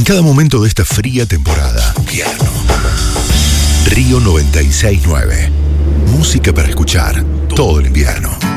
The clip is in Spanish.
En cada momento de esta fría temporada. Invierno. Río 96.9. Música para escuchar todo el invierno.